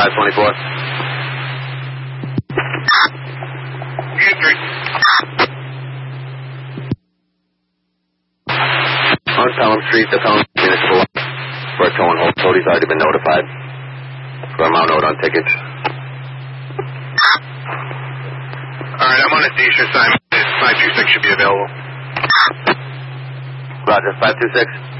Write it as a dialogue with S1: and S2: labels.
S1: 524. On Pelham Street, the Pelham Municipal for a tow and hold. Cody's already been notified for amount owed on tickets.
S2: Alright, I'm on a station assignment. 526 should be available.
S1: Roger, 526.